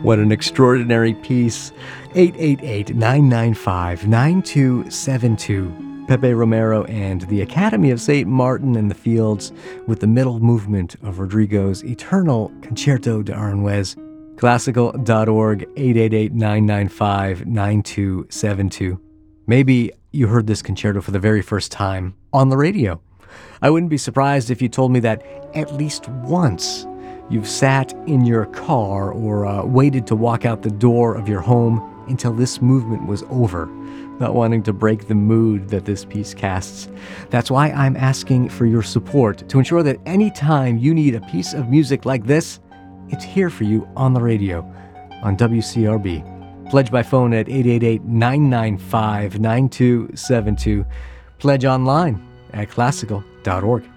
What an extraordinary piece. 888-995-9272. Pepe Romero and the Academy of St. Martin in the Fields with the middle movement of Rodrigo's Eternal Concerto de Aranjuez. Classical.org, 888-995-9272. Maybe you heard this concerto for the very first time on the radio. I wouldn't be surprised if you told me that at least once you've sat in your car or waited to walk out the door of your home until this movement was over, not wanting to break the mood that this piece casts. That's why I'm asking for your support to ensure that anytime you need a piece of music like this, it's here for you on the radio, on WCRB. Pledge by phone at 888-995-9272. Pledge online at classical.org.